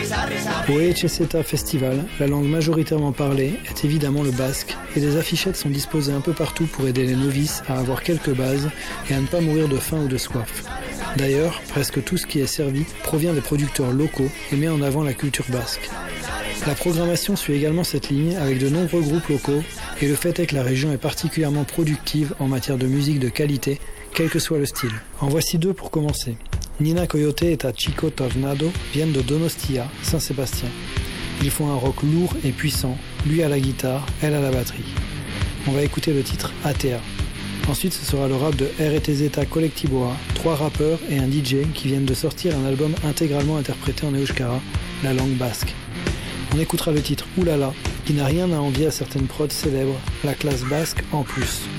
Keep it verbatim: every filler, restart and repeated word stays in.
Au Etxezeta Festival, la langue majoritairement parlée est évidemment le basque et des affichettes sont disposées un peu partout pour aider les novices à avoir quelques bases et à ne pas mourir de faim ou de soif. D'ailleurs, presque tout ce qui est servi provient des producteurs locaux et met en avant la culture basque. La programmation suit également cette ligne avec de nombreux groupes locaux et le fait est que la région est particulièrement productive en matière de musique de qualité, quel que soit le style. En voici deux pour commencer. Nina Coyote et Chico Tornado viennent de Donostia, Saint-Sébastien. Ils font un rock lourd et puissant, lui à la guitare, elle à la batterie. On va écouter le titre A T A. Ensuite, ce sera le rap de Erretezeta Colectivoa, trois rappeurs et un D J qui viennent de sortir un album intégralement interprété en euskara, la langue basque. On écoutera le titre Oulala, qui n'a rien à envier à certaines prods célèbres, la classe basque en plus.